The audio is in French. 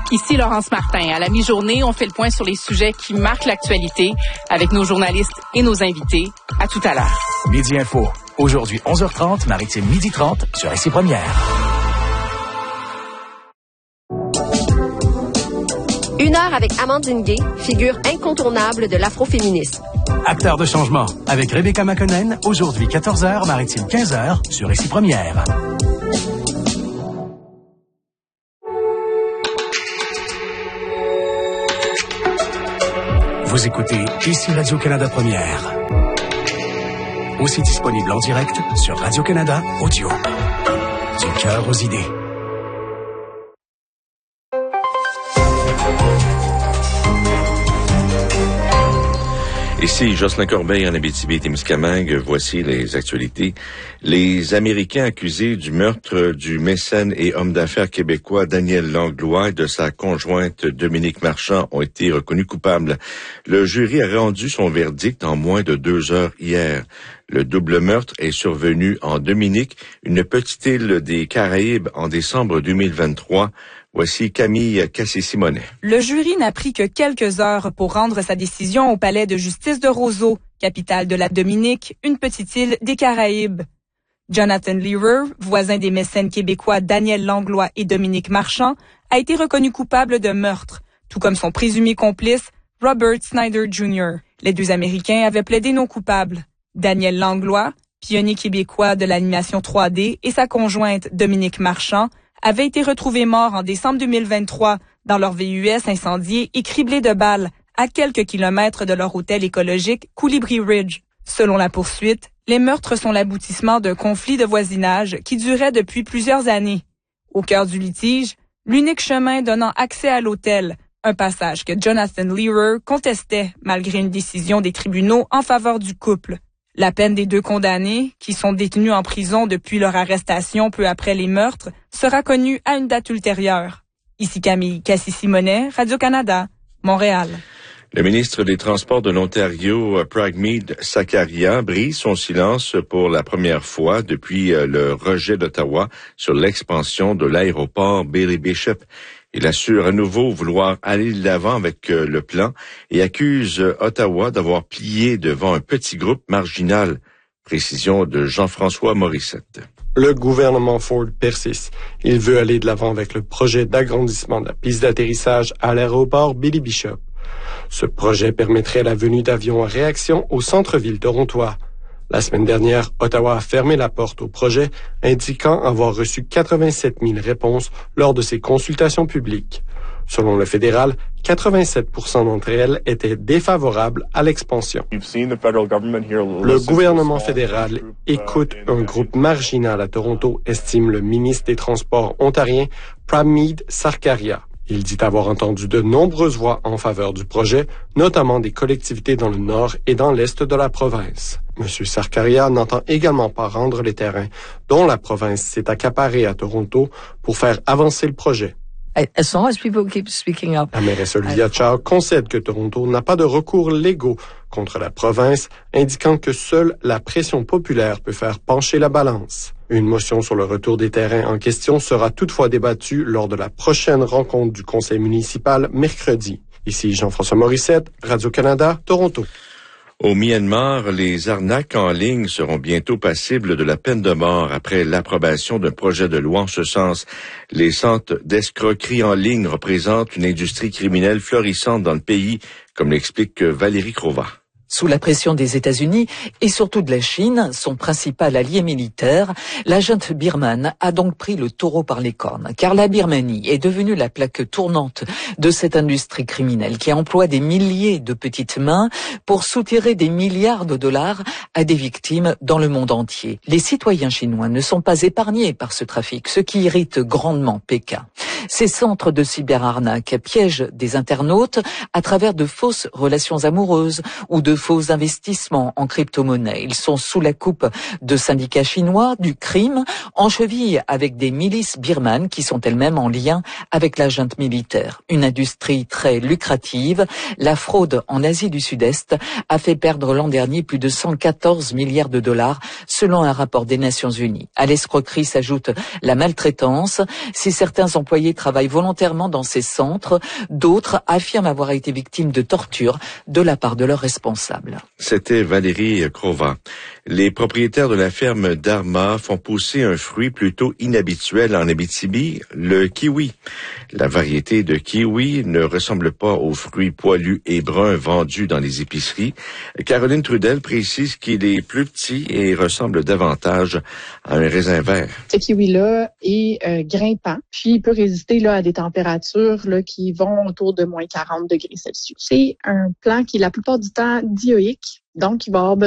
Ici Laurence Martin. À la mi-journée, on fait le point sur les sujets qui marquent l'actualité avec nos journalistes et nos invités. À tout à l'heure. Midi Info. Aujourd'hui, 11h30, Maritime 12h30 sur SC Première. Une heure avec Amandine Gay, figure incontournable de l'afroféminisme. Acteur de changement avec Rebecca McConnell, aujourd'hui 14h, Maritime 15h sur SC Première. Vous écoutez ici Radio-Canada Première. Aussi disponible en direct sur Radio-Canada Audio. Du cœur aux idées. Ici Jocelyn Corbeil en Abitibi-Témiscamingue. Voici les actualités. Les Américains accusés du meurtre du mécène et homme d'affaires québécois Daniel Langlois et de sa conjointe Dominique Marchand ont été reconnus coupables. Le jury a rendu son verdict en moins de 2 heures hier. Le double meurtre est survenu en Dominique, une petite île des Caraïbes, en décembre 2023. Voici Camille Cassé-Simonet. Le jury n'a pris que quelques heures pour rendre sa décision au palais de justice de Roseau, capitale de la Dominique, une petite île des Caraïbes. Jonathan Learer, voisin des mécènes québécois Daniel Langlois et Dominique Marchand, a été reconnu coupable de meurtre, tout comme son présumé complice, Robert Snyder Jr. Les deux Américains avaient plaidé non coupables. Daniel Langlois, pionnier québécois de l'animation 3D, et sa conjointe Dominique Marchand avaient été retrouvés morts en décembre 2023 dans leur VUS incendié et criblés de balles à quelques kilomètres de leur hôtel écologique Colibri Ridge. Selon la poursuite, les meurtres sont l'aboutissement d'un conflit de voisinage qui durait depuis plusieurs années. Au cœur du litige, l'unique chemin donnant accès à l'hôtel, un passage que Jonathan Learer contestait malgré une décision des tribunaux en faveur du couple. La peine des deux condamnés, qui sont détenus en prison depuis leur arrestation peu après les meurtres, sera connue à une date ultérieure. Ici Camille Cassé-Simonet, Radio-Canada, Montréal. Le ministre des Transports de l'Ontario, Pragmeet Sarkaria, brise son silence pour la première fois depuis le rejet d'Ottawa sur l'expansion de l'aéroport Bailey Bishop. Il assure à nouveau vouloir aller de l'avant avec le plan et accuse Ottawa d'avoir plié devant un petit groupe marginal. Précision de Jean-François Morissette. Le gouvernement Ford persiste. Il veut aller de l'avant avec le projet d'agrandissement de la piste d'atterrissage à l'aéroport Bailey Bishop. Ce projet permettrait la venue d'avions à réaction au centre-ville torontois. La semaine dernière, Ottawa a fermé la porte au projet, indiquant avoir reçu 87 000 réponses lors de ses consultations publiques. Selon le fédéral, 87% d'entre elles étaient défavorables à l'expansion. Le gouvernement fédéral écoute un groupe marginal à Toronto, estime le ministre des Transports ontarien Pragmeet Sarkaria. Il dit avoir entendu de nombreuses voix en faveur du projet, notamment des collectivités dans le nord et dans l'est de la province. M. Sarkaria n'entend également pas rendre les terrains dont la province s'est accaparée à Toronto pour faire avancer le projet. As long as people keep speaking up. La mairesse Olivia Chow concède que Toronto n'a pas de recours légaux contre la province, indiquant que seule la pression populaire peut faire pencher la balance. Une motion sur le retour des terrains en question sera toutefois débattue lors de la prochaine rencontre du conseil municipal mercredi. Ici Jean-François Morissette, Radio-Canada, Toronto. Au Myanmar, les arnaques en ligne seront bientôt passibles de la peine de mort après l'approbation d'un projet de loi en ce sens. Les centres d'escroquerie en ligne représentent une industrie criminelle florissante dans le pays, comme l'explique Valérie Crova. Sous la pression des États-Unis et surtout de la Chine, son principal allié militaire, la junte birmane a donc pris le taureau par les cornes, car la Birmanie est devenue la plaque tournante de cette industrie criminelle qui emploie des milliers de petites mains pour soutirer des milliards de dollars à des victimes dans le monde entier. Les citoyens chinois ne sont pas épargnés par ce trafic, ce qui irrite grandement Pékin. Ces centres de cyberarnaque piègent des internautes à travers de fausses relations amoureuses ou de faux investissements en crypto-monnaie. Ils sont sous la coupe de syndicats chinois du crime, en cheville avec des milices birmanes qui sont elles-mêmes en lien avec la junte militaire. Une industrie très lucrative. La fraude en Asie du Sud-Est a fait perdre l'an dernier plus de 114 milliards de dollars selon un rapport des Nations Unies. À l'escroquerie s'ajoute la maltraitance. Si certains employés travaillent volontairement dans ces centres. D'autres affirment avoir été victimes de torture de la part de leurs responsables. C'était Valérie Crova. Les propriétaires de la ferme d'Arma font pousser un fruit plutôt inhabituel en Abitibi, le kiwi. La variété de kiwi ne ressemble pas aux fruits poilus et bruns vendus dans les épiceries. Caroline Trudel précise qu'il est plus petit et ressemble davantage à un raisin vert. Ce kiwi-là est grimpant, puis il peut résister à des températures qui vont autour de moins 40 degrés Celsius. C'est un plant qui est la plupart du temps dioïque, donc il va avoir